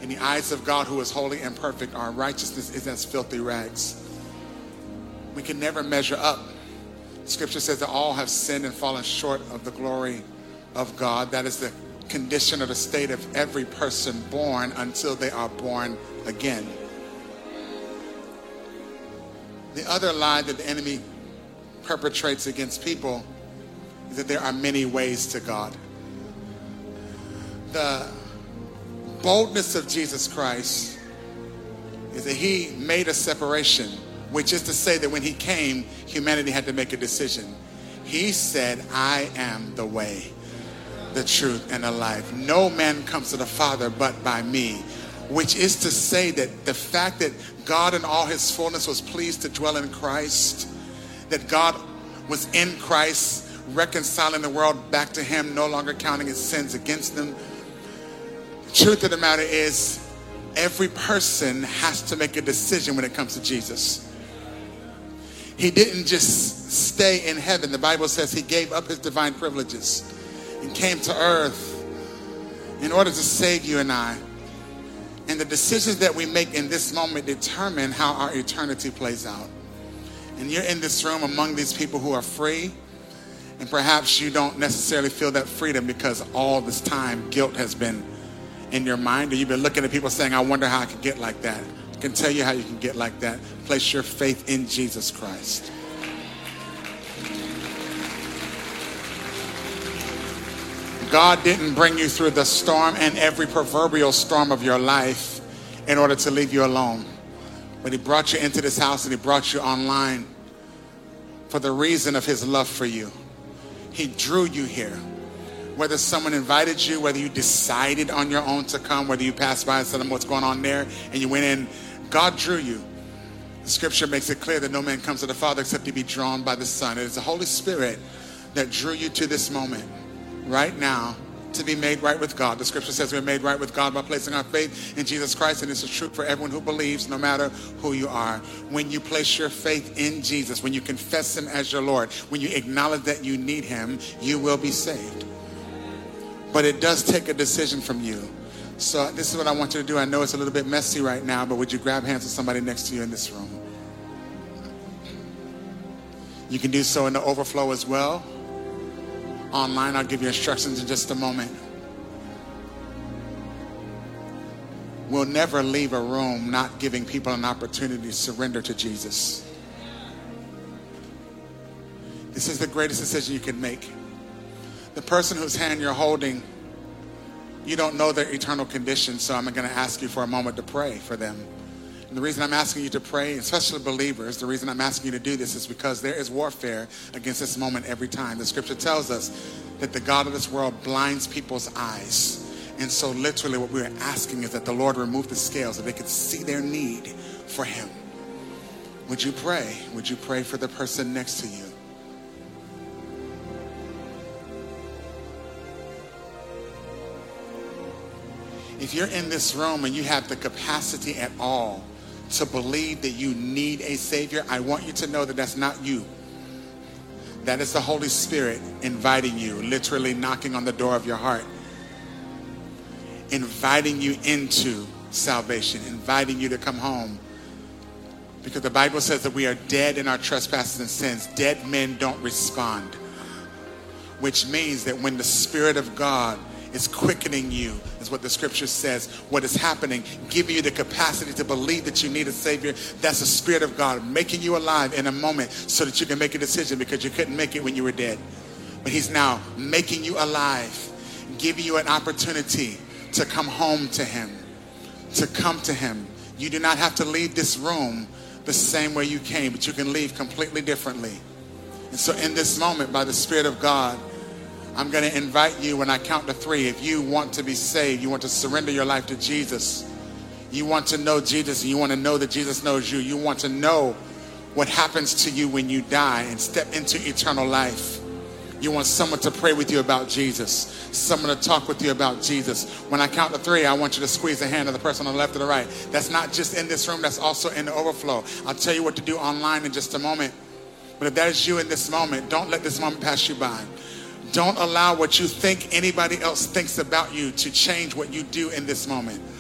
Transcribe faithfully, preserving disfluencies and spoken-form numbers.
In the eyes of God, who is holy and perfect, our righteousness is as filthy rags. We can never measure up. Scripture says that all have sinned and fallen short of the glory of God. That is the condition or the state of every person born until they are born again. The other lie that the enemy perpetrates against people is that there are many ways to God. The boldness of Jesus Christ is that he made a separation, which is to say that when he came, humanity had to make a decision. He said, I am the way, the truth, and the life. No man comes to the Father but by me. Which is to say that the fact that God in all his fullness was pleased to dwell in Christ, that God was in Christ, reconciling the world back to him, no longer counting his sins against them. The truth of the matter is, every person has to make a decision when it comes to Jesus. He didn't just stay in heaven. The Bible says he gave up his divine privileges and came to earth in order to save you and I. And the decisions that we make in this moment determine how our eternity plays out. And you're in this room among these people who are free, and perhaps you don't necessarily feel that freedom because all this time guilt has been in your mind, or you've been looking at people saying, I wonder how I could get like that. I can tell you how you can get like that. Place your faith in Jesus Christ. God didn't bring you through the storm and every proverbial storm of your life in order to leave you alone. But he brought you into this house and he brought you online for the reason of his love for you. He drew you here. Whether someone invited you, whether you decided on your own to come, whether you passed by and said, what's going on there, and you went in, God drew you. The scripture makes it clear that no man comes to the Father except he be drawn by the Son. It is the Holy Spirit that drew you to this moment right now to be made right with God. The scripture says we're made right with God by placing our faith in Jesus Christ, and this is true for everyone who believes, no matter who you are. When you place your faith in Jesus, when you confess him as your Lord, when you acknowledge that you need him, you will be saved. But it does take a decision from you. So this is what I want you to do. I know it's a little bit messy right now, but would you grab hands with somebody next to you in this room? You can do so in the overflow as well. Online, I'll give you instructions in just a moment. We'll never leave a room not giving people an opportunity to surrender to Jesus. This is the greatest decision you can make. The person whose hand you're holding, you don't know their eternal condition, so I'm going to ask you for a moment to pray for them. And the reason I'm asking you to pray, especially believers, the reason I'm asking you to do this is because there is warfare against this moment every time. The scripture tells us that the God of this world blinds people's eyes. And so literally what we're asking is that the Lord remove the scales so they could see their need for him. Would you pray? Would you pray for the person next to you? If you're in this room and you have the capacity at all to believe that you need a Savior, I want you to know that that's not you. That is the Holy Spirit inviting you, literally knocking on the door of your heart, inviting you into salvation, inviting you to come home. Because the Bible says that we are dead in our trespasses and sins. Dead men don't respond. Which means that when the Spirit of God is quickening you, is what the scripture says, what is happening, giving you the capacity to believe that you need a Savior, that's the Spirit of God making you alive in a moment so that you can make a decision, because you couldn't make it when you were dead. But he's now making you alive, giving you an opportunity to come home to him, to come to him. You do not have to leave this room the same way you came, but you can leave completely differently. And so in this moment, by the Spirit of God, I'm going to invite you when I count to three. If you want to be saved, you want to surrender your life to Jesus, you want to know Jesus, and you want to know that Jesus knows you, you want to know what happens to you when you die and step into eternal life. You want someone to pray with you about Jesus, someone to talk with you about Jesus. When I count to three, I want you to squeeze the hand of the person on the left or the right. That's not just in this room, that's also in the overflow. I'll tell you what to do online in just a moment. But if that is you in this moment, don't let this moment pass you by. Don't allow what you think anybody else thinks about you to change what you do in this moment.